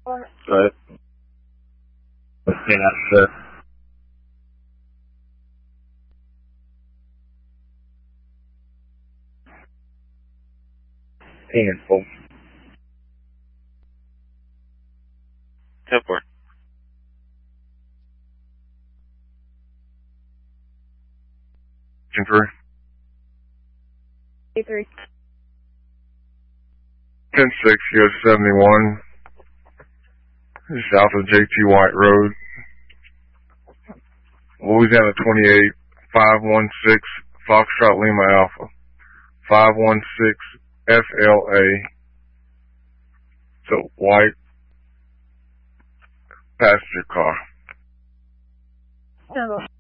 Right. Okay, that's 10-4. 10-4. Confirm. 3. 10-6, US 71. South of JT White Road. Louisiana 28, 516, Foxtrot Lima Alpha. 516 FLA. So, white passenger car.